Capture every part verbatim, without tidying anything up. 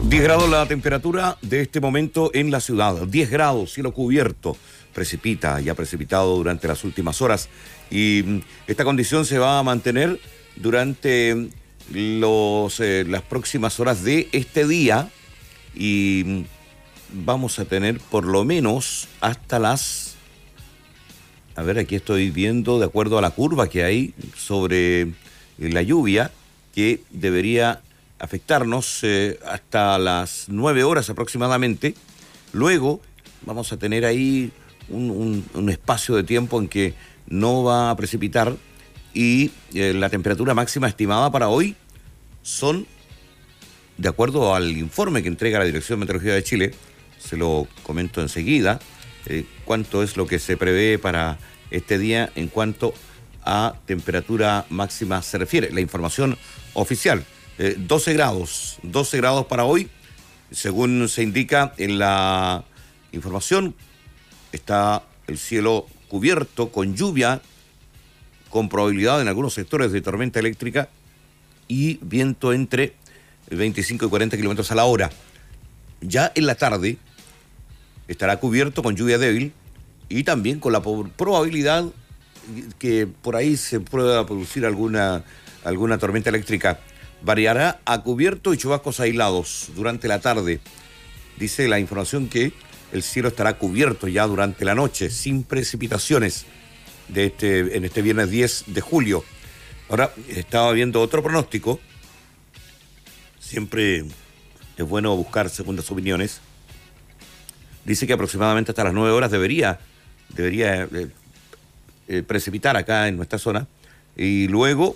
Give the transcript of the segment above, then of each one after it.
diez grados la temperatura de este momento en la ciudad. diez grados, cielo cubierto. Precipita y ha precipitado durante las últimas horas. Y esta condición se va a mantener durante los, eh, las próximas horas de este día. Y vamos a tener por lo menos hasta las... A ver, aquí estoy viendo, de acuerdo a la curva que hay sobre la lluvia, que debería afectarnos eh, hasta las nueve horas aproximadamente. Luego vamos a tener ahí un, un, un espacio de tiempo en que no va a precipitar y eh, la temperatura máxima estimada para hoy son, de acuerdo al informe que entrega la Dirección Meteorológica de Chile, se lo comento enseguida, eh, cuánto es lo que se prevé para este día en cuanto a temperatura máxima se refiere. La información oficial, eh, doce grados, doce grados para hoy, según se indica en la información, está el cielo cubierto con lluvia, con probabilidad en algunos sectores de tormenta eléctrica y viento entre veinticinco y cuarenta kilómetros a la hora. Ya en la tarde estará cubierto con lluvia débil y también con la probabilidad que por ahí se pueda producir alguna, alguna tormenta eléctrica. Variará a cubierto y chubascos aislados durante la tarde. Dice la información que el cielo estará cubierto ya durante la noche, sin precipitaciones de este, en este viernes diez de julio. Ahora, estaba viendo otro pronóstico. Siempre es bueno buscar segundas opiniones. Dice que aproximadamente hasta las nueve horas debería, debería eh, eh, precipitar acá en nuestra zona. Y luego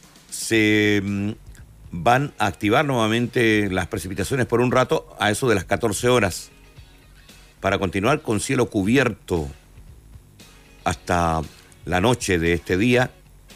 se mm, van a activar nuevamente las precipitaciones por un rato a eso de las catorce horas. Para continuar con cielo cubierto hasta la noche de este día,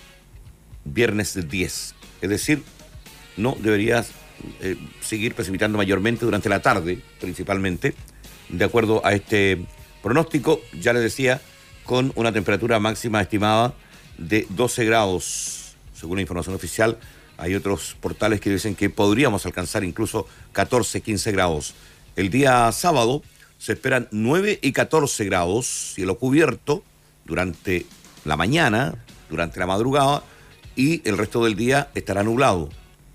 viernes diez. Es decir, no deberías eh, seguir precipitando mayormente durante la tarde, principalmente, de acuerdo a este pronóstico, ya les decía, con una temperatura máxima estimada de doce grados, según la información oficial. Hay otros portales que dicen que podríamos alcanzar incluso catorce, quince grados. El día sábado se esperan nueve y catorce grados, cielo cubierto durante la mañana, durante la madrugada, y el resto del día estará nublado.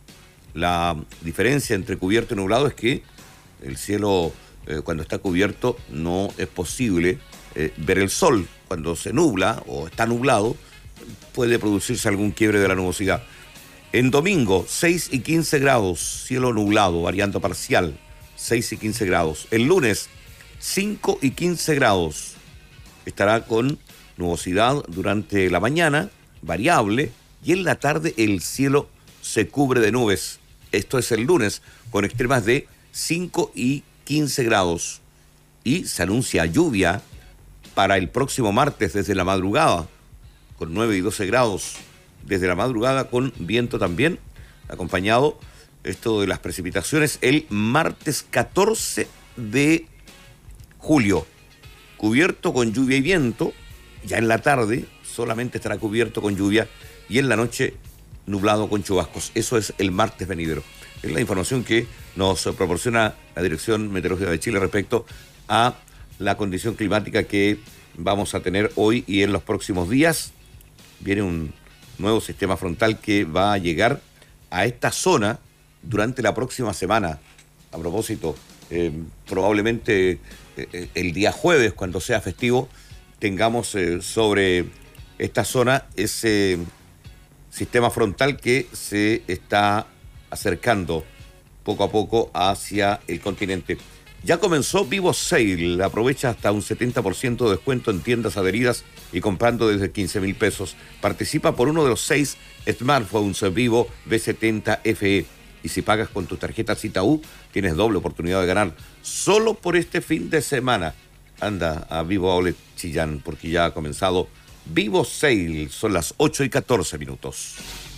La diferencia entre cubierto y nublado es que el cielo, eh, cuando está cubierto, no es posible eh, ver el sol. Cuando se nubla o está nublado, puede producirse algún quiebre de la nubosidad. En domingo, seis y quince grados, cielo nublado, variando parcial, seis y quince grados. El lunes, cinco y quince grados. Estará con nubosidad durante la mañana, variable, y en la tarde el cielo se cubre de nubes. Esto es el lunes, con extremas de cinco y quince grados. Y se anuncia lluvia para el próximo martes desde la madrugada, con nueve y doce grados desde la madrugada, con viento también, acompañado esto de las precipitaciones el martes catorce de julio. Cubierto con lluvia y viento, ya en la tarde solamente estará cubierto con lluvia y en la noche nublado con chubascos. Eso es el martes venidero. Es la información que nos proporciona la Dirección Meteorológica de Chile respecto a la condición climática que vamos a tener hoy y en los próximos días. Viene un nuevo sistema frontal que va a llegar a esta zona durante la próxima semana. A propósito, eh, probablemente eh, el día jueves, cuando sea festivo, tengamos eh, sobre esta zona ese sistema frontal que se está acercando poco a poco hacia el continente. Ya comenzó Vivo Sale, aprovecha hasta un setenta por ciento de descuento en tiendas adheridas y comprando desde quince mil pesos. Participa por uno de los seis smartphones Vivo V setenta F E. Y si pagas con tu tarjeta Citaú, tienes doble oportunidad de ganar solo por este fin de semana. Anda a Vivo Outlet Chillán, porque ya ha comenzado Vivo Sale. Son las ocho y catorce minutos.